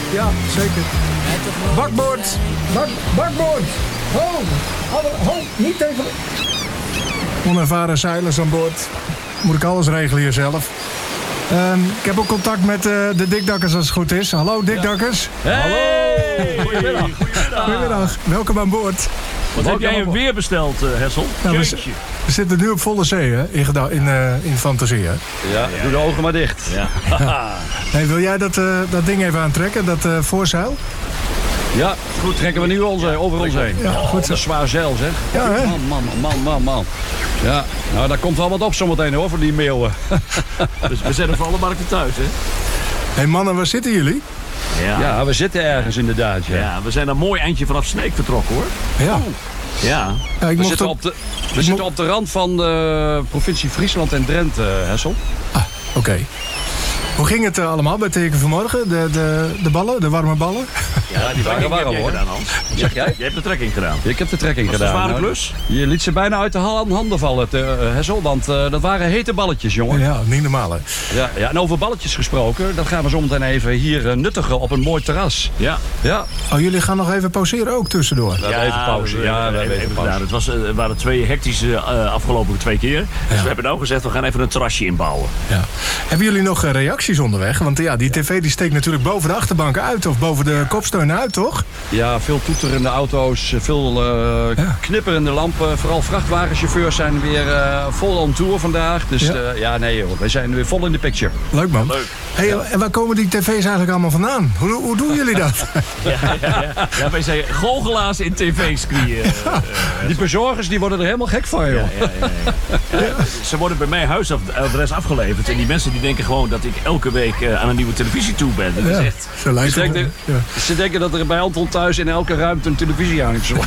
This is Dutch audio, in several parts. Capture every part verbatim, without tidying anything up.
Ja, zeker. Bakboord. Bak, bakboord. Ho, ho, ho, niet tegen... Onervaren zeilers aan boord. Moet ik alles regelen hier zelf. Um, ik heb ook contact met uh, de dikdakkers als het goed is. Hallo dikdakkers. Hey. Hallo. Goedemiddag. Goedemiddag. Goedemiddag. Welkom aan boord. Wat heb jij een weer besteld, uh, Hessel? Nou, we, we zitten nu op volle zee, hè? In, in, uh, in fantasie. Hè? Ja, doe de ogen maar dicht. Ja. Ja. Hey, wil jij dat, uh, dat ding even aantrekken, dat uh, voorzeil? Ja, goed, trekken we nu ons, over ons heen. Ja, goed, oh, dat is zwaar zeil, zeg. Ja, hè? Man, man, man, man, man. Ja, nou, daar komt wel wat op zometeen, hoor, voor die meeuwen. Dus we zijn er voor alle markten thuis, hè? Hé hey, mannen, waar zitten jullie? Ja. ja, we zitten ergens inderdaad, ja. Ja, we zijn een mooi eindje vanaf Sneek vertrokken, hoor. Ja. Oh. Ja. ja ik we mocht zitten, op... op de, we zitten op de rand van de provincie Friesland en Drenthe, Hessel. Ah, oké. Okay. Hoe ging het uh, allemaal bij Teken vanmorgen? De, de, de ballen, de warme ballen? Ja, die waren warm, hoor. Gedaan, Hans. Zeg jij? Je hebt de trekking gedaan. Ik heb de trekking was gedaan. Dat was een zware klus? Nou, je liet ze bijna uit de handen vallen, te, uh, Hessel. Want uh, dat waren hete balletjes, jongen. Ja, niet normaal, hè? Ja, ja, en over balletjes gesproken, dat gaan we zo meteen even hier uh, nuttigen op een mooi terras. Ja. ja. Oh, jullie gaan nog even pauzeren ook tussendoor? Ja, ja even pauze. We, ja, we even, even even pauze. Het was, uh, waren twee hectische uh, afgelopen twee keer. Dus ja. we hebben nou gezegd, we gaan even een terrasje inbouwen. Ja. Hebben jullie nog uh, reacties onderweg? Want ja, die tv die steekt natuurlijk boven de achterbank uit. Of boven de kopsteun uit, toch? Ja, veel toeterende auto's, veel uh, ja. knipperende lampen. Vooral vrachtwagenchauffeurs zijn weer uh, vol on tour vandaag. Dus ja, uh, ja nee hoor, wij zijn weer vol in de picture. Leuk man. Leuk. Hey, ja. En waar komen die tv's eigenlijk allemaal vandaan? Hoe, hoe doen jullie dat? ja, ja, ja. ja, wij zijn goochelaars in tv-screen. Uh, uh, die bezorgers die worden er helemaal gek van, joh. Ja, ja, ja, ja. Ja, ze worden bij mij huisadres afgeleverd. En die mensen die denken gewoon dat ik elke week uh, aan een nieuwe televisie toe ben. Dat ja, is echt... Ze, lijkt ze, denken, ja. ze denken dat er bij Anton thuis in elke ruimte een televisie aan is.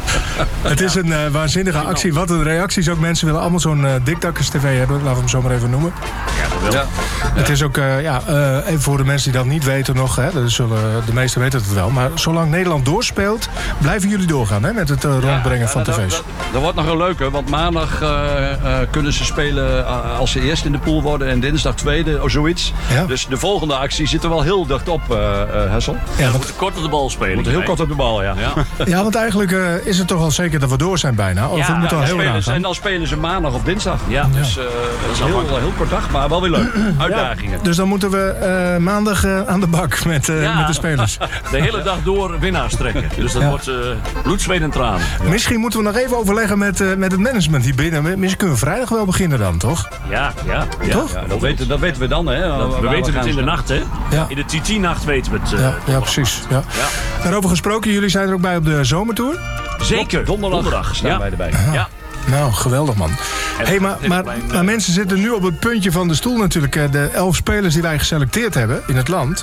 Het is een uh, waanzinnige actie. Wat een reacties ook. Mensen willen allemaal zo'n uh, dikdakkers tv hebben. Laten we hem zo maar even noemen. Ja, dat wel. Ja. Het is ook, uh, ja, uh, even voor de mensen die dat niet weten nog. Hè, dus zullen, de meesten weten het wel. Maar zolang Nederland doorspeelt, blijven jullie doorgaan hè, met het uh, rondbrengen ja, van dat, tv's. Dat, dat wordt nog een leuke. Want maandag uh, uh, kunnen ze spelen uh, als ze eerst in de pool worden. En dinsdag tweede of zoiets. Ja. Dus de volgende actie zit er wel heel dicht op, uh, uh, Hessel. Ja, we moeten kort op de bal spelen. We moeten heel kort op de bal, ja. Ja, ja want eigenlijk uh, is het toch al zeker dat we door zijn bijna. Of ja, we moeten ja, al heel spelen ze, en dan spelen ze maandag of dinsdag. Ja, ja. Dus uh, dat is heel, heel, heel kort dag, maar wel weer leuk. Uitdagingen. Ja, dus dan moeten we uh, maandag uh, aan de bak met, uh, ja. met de spelers. De hele dag door winnaars trekken. Dus dat ja. wordt uh, bloed, zweet en tranen. Ja. Misschien moeten we nog even overleggen met, uh, met het management hier binnen. Misschien kunnen we vrijdag wel beginnen dan, toch? Ja, ja. ja. Toch? Ja, dat, weten, dat weten we dan, hè. Dat, we weten we het in de nacht, hè. Ja. In de T T-nacht weten we het. Uh, ja, ja, precies. Ja. Ja. Daarover gesproken, jullie zijn er ook bij op de zomertour? Zeker. Donderdag, Donderdag staan ja. wij erbij. Ja. ja. Nou, geweldig man. Hé, hey, maar, maar, maar mensen zitten nu op het puntje van de stoel natuurlijk. De elf spelers die wij geselecteerd hebben in het land.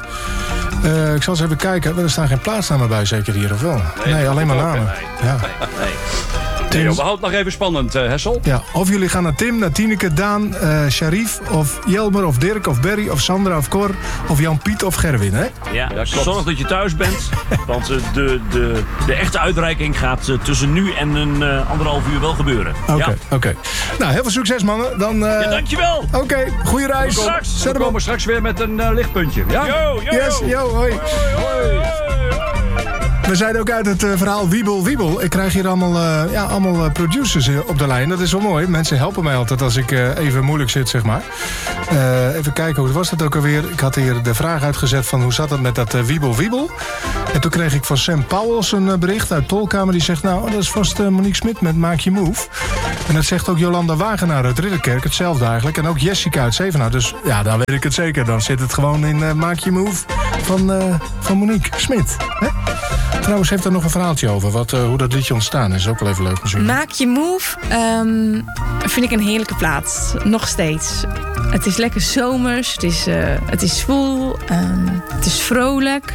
Uh, ik zal eens even kijken. Er staan geen plaatsnamen bij zeker hier, of wel? Nee, nee alleen maar namen. Nee. Ja. Nee. Nee, we houden het nog even spannend, uh, Hessel. Ja, of jullie gaan naar Tim, naar Tineke, Daan, uh, Sharif, of Jelmer, of Dirk, of Berry, of Sandra, of Cor, of Jan-Piet, of Gerwin, hè? Ja, ja zorg dat je thuis bent. Want uh, de, de, de echte uitreiking gaat uh, tussen nu en een uh, anderhalf uur wel gebeuren. Oké, okay, ja. oké. Okay. Nou, heel veel succes, mannen. Dan, uh... ja, dankjewel. Oké, okay, goede reis. We komen, we komen straks weer met een uh, lichtpuntje. Ja? Yo, yo. Yes, yo, hoi. hoi, hoi, hoi. We zeiden ook uit het uh, verhaal Wiebel, Wiebel. Ik krijg hier allemaal, uh, ja, allemaal uh, producers uh, op de lijn. Dat is wel mooi. Mensen helpen mij altijd als ik uh, even moeilijk zit, zeg maar. Uh, even kijken, hoe was dat ook alweer? Ik had hier de vraag uitgezet van hoe zat het met dat uh, Wiebel, Wiebel. En toen kreeg ik van Sam Powels een uh, bericht uit Tolkamer. Die zegt, nou, dat is vast uh, Monique Smit met Maak Je Move. En dat zegt ook Jolanda Wagenaar uit Ridderkerk. Hetzelfde eigenlijk. En ook Jessica uit Zevenaar. Dus ja, dan weet ik het zeker. Dan zit het gewoon in uh, Maak Je Move van, uh, van Monique Smit. Hè? Trouwens heeft er nog een verhaaltje over. Wat, uh, hoe dat liedje ontstaan is. Ook wel even leuk misschien. Maak Je Move um, vind ik een heerlijke plaat. Nog steeds. Het is lekker zomers. Het is, uh, het is zwoel. Um, het is vrolijk.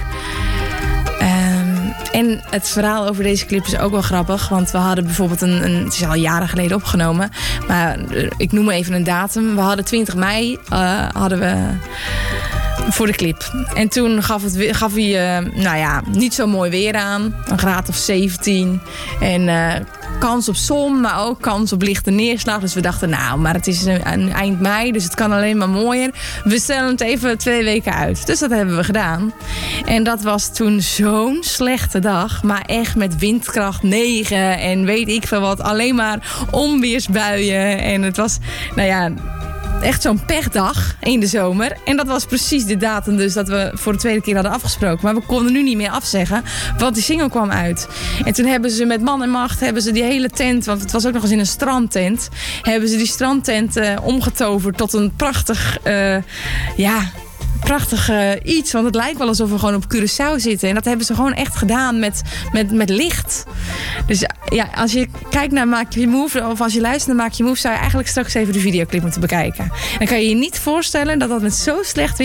Um, en het verhaal over deze clip is ook wel grappig. Want we hadden bijvoorbeeld een... een het is al jaren geleden opgenomen. Maar uh, ik noem even een datum. We hadden twintig mei. Uh, hadden we... voor de clip. En toen gaf, het, gaf hij, uh, nou ja, niet zo mooi weer aan. Een graad of zeventien. En uh, kans op zon, maar ook kans op lichte neerslag. Dus we dachten, nou, maar het is een, een eind mei, dus het kan alleen maar mooier. We stellen het even twee weken uit. Dus dat hebben we gedaan. En dat was toen zo'n slechte dag. Maar echt met windkracht negen en weet ik veel wat. Alleen maar onweersbuien. En het was, nou ja, echt zo'n pechdag in de zomer. En dat was precies de datum dus dat we voor de tweede keer hadden afgesproken. Maar we konden nu niet meer afzeggen, want die single kwam uit. En toen hebben ze met man en macht hebben ze die hele tent, want het was ook nog eens in een strandtent, hebben ze die strandtent uh, omgetoverd tot een prachtig, uh, ja... prachtig uh, iets, want het lijkt wel alsof we gewoon op Curaçao zitten. En dat hebben ze gewoon echt gedaan met, met, met licht. Dus ja, als je kijkt naar Maak Je Move, of als je luistert naar Maak Je Move, zou je eigenlijk straks even de videoclip moeten bekijken. En dan kan je je niet voorstellen dat dat met zo slecht weer